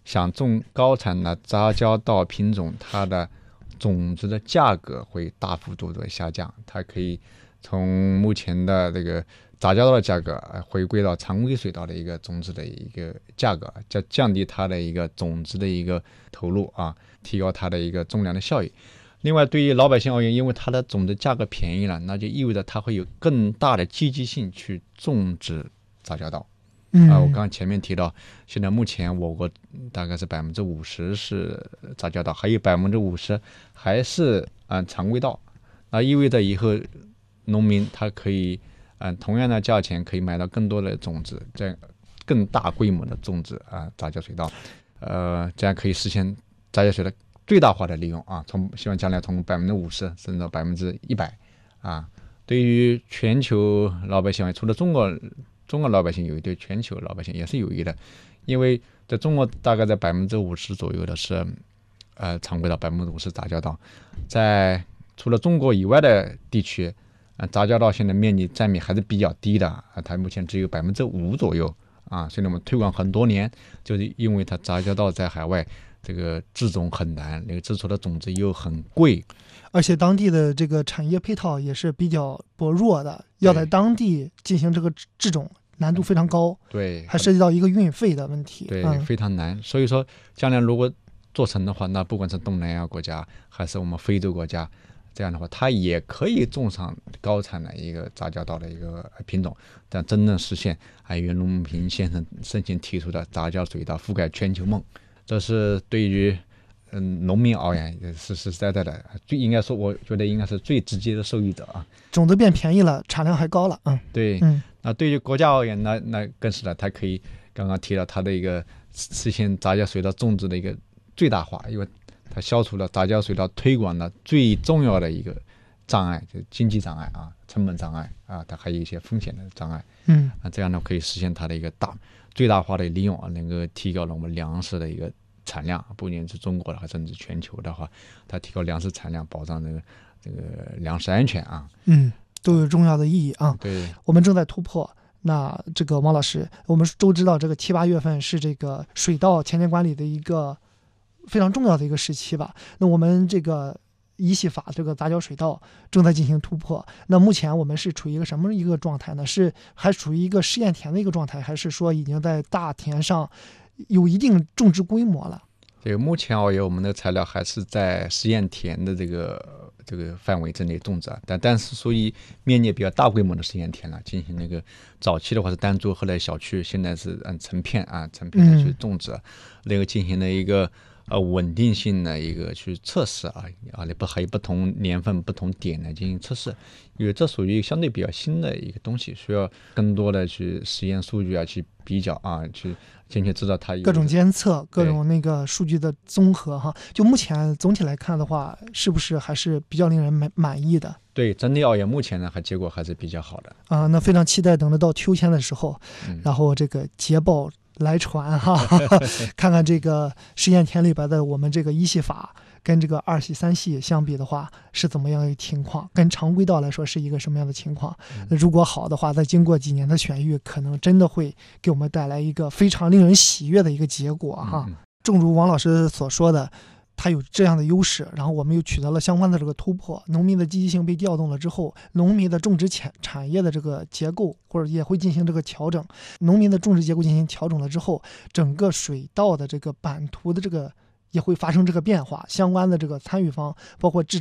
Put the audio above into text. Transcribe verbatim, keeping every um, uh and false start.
想种高产的杂交稻品种，它的种子的价格会大幅度的下降，它可以从目前的这个杂交稻的价格回归到常规水稻的一个种子的一个价格，降降低它的一个种子的一个投入啊，提高它的一个种粮的效益。另外，对于老百姓而言，因为它的种子价格便宜了，那就意味着它会有更大的积极性去种植杂交稻。 嗯啊，我刚刚前面提到，现在目前我国大概是百分之五十是杂交稻，还有百分之五十还是按常规稻。那意味着以后农民他可以按同样的价钱可以买到更多的种子，这样更大规模的种植啊杂交水稻，呃，这样可以实现杂交水稻最大化的利用啊。从希望将来从百分之五十甚至到百分之一百啊。对于全球老百姓，除了中国。中国老百姓有益，对全球老百姓也是有益的，因为在中国大概在百分之五十左右的是，呃，常规稻，百分之五十杂交稻，在除了中国以外的地区，呃，杂交稻现在面积占比还是比较低的啊，它目前只有百分之五左右啊，所以我们推广很多年，就是因为它杂交稻在海外这个制种很难，那个制出的种子又很贵。 而且当地的这个产业配套也是比较薄弱的，要在当地进行这个制种难度非常高， 对， 还涉及到一个运费的问题， 对， 嗯、 非常难。所以说，将来如果做成的话，那不管是东南亚国家还是我们非洲国家，这样的话，它也可以种上高产的一个杂交稻的一个品种，但真正实现还有袁隆平先生生前提出的杂交水稻覆盖全球梦，这是对于嗯农民而言是实实在在的，最应该说，我觉得应该是最直接的受益者啊。 种子变便宜了，产量还高了，嗯， 对， 嗯， 那对于国家而言，那那更是的，它可以刚刚提到它的一个实现杂交水稻种植的一个最大化，因为它消除了杂交水稻推广的最重要的一个障碍，就是经济障碍啊，成本障碍啊，它还有一些风险的障碍， 嗯， 啊，这样呢可以实现它的一个大最大化的利用啊，能够提高了我们粮食的一个产量，不仅是中国的，甚至全球的话，它提高粮食产量，保障这个这个粮食安全啊， 嗯，都有重要的意义啊。 对， 我们正在突破。那这个王老师，我们都知道，这个七八月份是这个水稻田间管理的一个非常重要的一个时期吧。那我们这个一系法这个杂交水稻正在进行突破。那目前我们是处于一个什么一个状态呢？是还处于一个试验田的一个状态，还是说已经在大田上有一定种植规模了？ 这个目前而言，我们的材料还是在实验田的这个这个范围之内种植，但但是属于面积比较大规模的实验田了，进行那个早期的话是单株，后来小区，现在是按成片啊成片的去种植，嗯、那个进行了一个呃稳定性的一个去测试啊啊，不还有不同年份不同点来进行测试，因为这属于相对比较新的一个东西，需要更多的去实验数据啊去比较啊去。进去知道它有各种监测，各种那个数据的综合哈。就目前总体来看的话，是不是还是比较令人满满意的？ 对，整体而言，目前呢还结果还是比较好的啊。那非常期待等得到秋天的时候， 嗯、 然后这个捷报来传哈，看看这个实验田里边的我们这个一系法跟这个二系三系相比的话是怎么样的情况，跟常规稻来说是一个什么样的情况。 嗯、 如果好的话，再经过几年的选育，可能真的会给我们带来一个非常令人喜悦的一个结果哈。 嗯、 正如王老师所说的，它有这样的优势，然后我们又取得了相关的这个突破，农民的积极性被调动了之后，农民的种植产产业的这个结构或者也会进行这个调整，农民的种植结构进行调整了之后，整个水稻的这个版图的这个也会发生这个变化，相关的这个参与方包括制